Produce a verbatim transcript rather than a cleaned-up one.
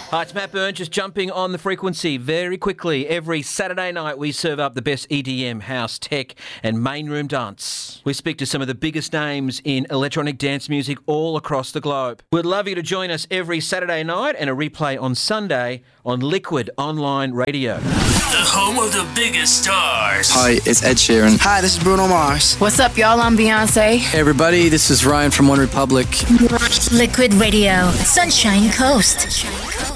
Hi, it's Matt Byrne, just jumping on the frequency very quickly. Every Saturday night we serve up the best E D M, house, tech and main room dance. We speak to some of the biggest names in electronic dance music all across the globe. We'd love you to join us every Saturday night and a replay on Sunday on Liquid Online Radio. The home of the biggest stars. Hi, it's Ed Sheeran. Hi, this is Bruno Mars. What's up, y'all? I'm Beyonce. Hey, everybody, this is Ryan from One Republic. Liquid Radio, Sunshine Coast.